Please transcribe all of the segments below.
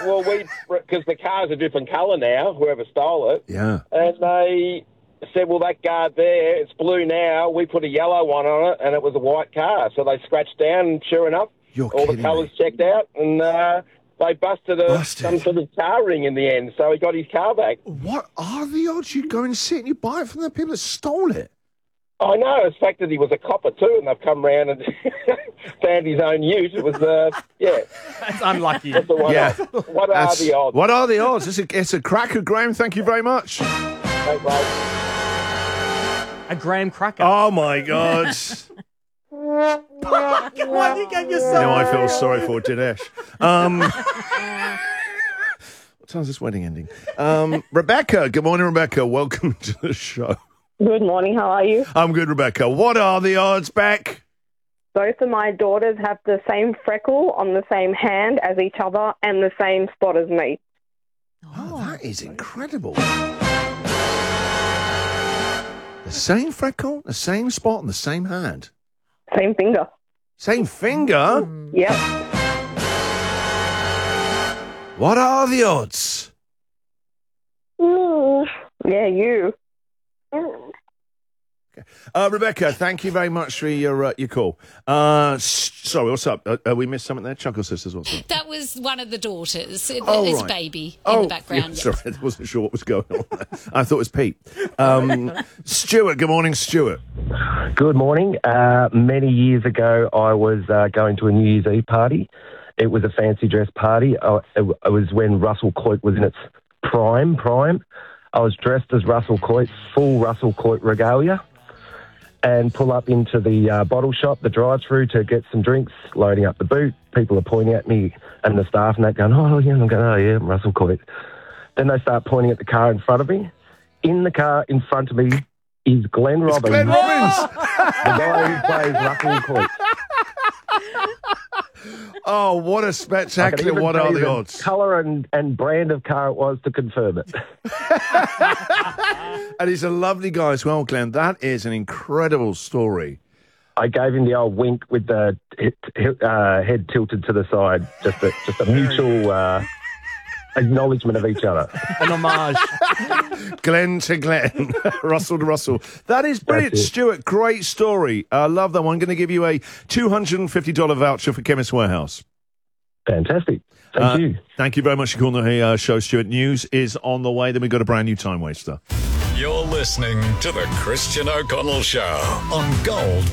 well, because the car's a different colour now, whoever stole it. Yeah. And they said, well, that guard there, it's blue now. We put a yellow one on it, and it was a white car. So they scratched down, and sure enough, all the colours checked out, and they busted some sort of car ring in the end. So he got his car back. What are the odds you go and sit and you buy it from the people that stole it? I know. It's the fact that he was a copper too, and they've come round and found his own use. It was, That's unlucky. What are the odds? What are the odds? It's a cracker, Graham. Thank you very much. Thanks, mate. A Graham cracker. Oh, my God. Why you gave yourself? I feel sorry for Dinesh. What time's this wedding ending? Rebecca. Good morning, Rebecca. Welcome to the show. Good morning, how are you? I'm good, Rebecca. What are the odds, Beck? Both of my daughters have the same freckle on the same hand as each other and the same spot as me. Oh, that is incredible. The same freckle, the same spot, and the same hand. Same finger. Same finger? Yep. What are the odds? Yeah, you. Rebecca, thank you very much for your call. Sorry, what's up? We missed something there? Chuckle Sisters, what's up? That was one of the daughters. There's right. a baby in the background. Yeah, sorry, I wasn't sure what was going on there. I thought it was Pete. Stuart, good morning, Stuart. Good morning. Many years ago, I was going to a New Year's Eve party. It was a fancy dress party. It was when Russell Coight was in its prime. I was dressed as Russell Coight, full Russell Coight regalia, and pull up into the bottle shop, the drive-through, to get some drinks, loading up the boot. People are pointing at me and the staff and that going, oh, yeah, I'm going, oh, yeah, I'm Russell Coight. Then they start pointing at the car in front of me. In the car in front of me is Glenn Robbins. Glenn Robbins! The guy who plays Russell Coight. Oh, what a spectacular, what are the odds? Colour and brand of car it was to confirm it. And he's a lovely guy as well, Glenn. That is an incredible story. I gave him the old wink with the head tilted to the side, just a mutual acknowledgement of each other. An homage. Glenn to Glenn, Russell to Russell. That is brilliant, Stuart. Great story. I love that one. I'm going to give you a $250 voucher for Chemist Warehouse. Fantastic. Thank you. Thank you very much for calling the show, Stuart. News is on the way. Then we've got a brand new Time Waster. You're listening to the Christian O'Connell Show on Gold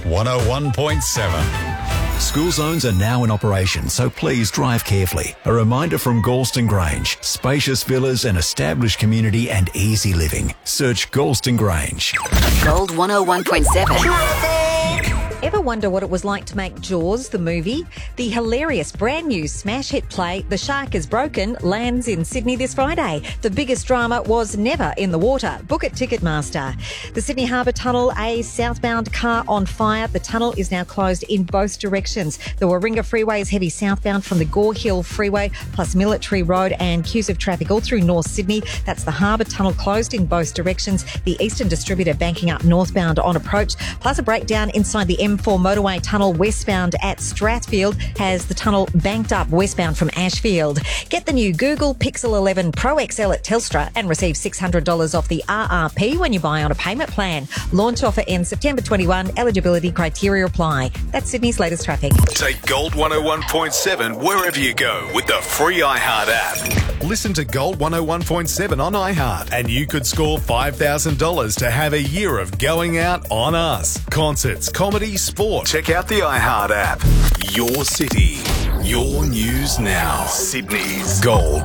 101.7. School zones are now in operation, so please drive carefully. A reminder from Galston Grange. Spacious villas, an established community and easy living. Search Galston Grange. Gold 101.7. Ever wonder what it was like to make Jaws, the movie? The hilarious brand new smash hit play, The Shark is Broken, lands in Sydney this Friday. The biggest drama was never in the water. Book at Ticketmaster. The Sydney Harbour Tunnel, a southbound car on fire. The tunnel is now closed in both directions. The Warringah Freeway is heavy southbound from the Gore Hill Freeway, plus Military Road, and queues of traffic all through North Sydney. That's the Harbour Tunnel closed in both directions. The Eastern Distributor banking up northbound on approach, plus a breakdown inside the M4 motorway tunnel westbound at Strathfield has the tunnel banked up westbound from Ashfield. Get the new Google Pixel 11 Pro XL at Telstra and receive $600 off the RRP when you buy on a payment plan. Launch offer ends September 21. Eligibility criteria apply. That's Sydney's latest traffic. Take Gold 101.7 wherever you go with the free iHeart app. Listen to Gold 101.7 on iHeart and you could score $5,000 to have a year of going out on us. Concerts, comedy, sport. Check out the iHeart app. Your city, your news now. Sydney's Gold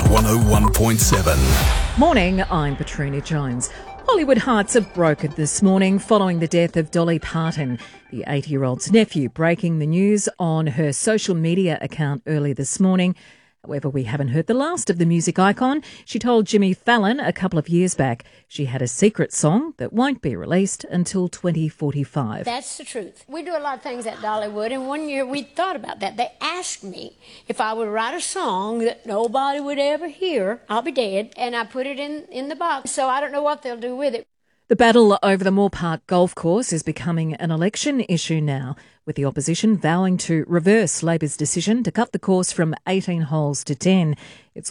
101.7. Morning, I'm Petrina Jones. Hollywood hearts are broken this morning following the death of Dolly Parton, the 80-year-old's nephew, breaking the news on her social media account early this morning. However, we haven't heard the last of the music icon. She told Jimmy Fallon a couple of years back she had a secret song that won't be released until 2045. That's the truth. We do a lot of things at Dollywood, and one year we thought about that. They asked me if I would write a song that nobody would ever hear. I'll be dead. And I put it in the box, so I don't know what they'll do with it. The battle over the Moore Park golf course is becoming an election issue now, with the opposition vowing to reverse Labor's decision to cut the course from 18 holes to 10. It's